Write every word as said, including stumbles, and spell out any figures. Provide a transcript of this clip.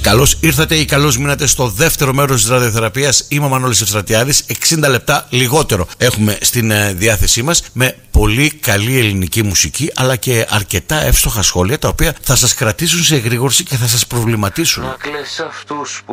Καλώς ήρθατε ή καλώς μείνατε στο δεύτερο μέρος της ραδιοθεραπείας. Είμαι ο Μανώλης Ευστρατιάδης. εξήντα λεπτά λιγότερο έχουμε στην ε, διάθεσή μας, με πολύ καλή ελληνική μουσική, αλλά και αρκετά εύστοχα σχόλια, τα οποία θα σας κρατήσουν σε εγρήγορση και θα σας προβληματίσουν. Να κλαις αυτούς που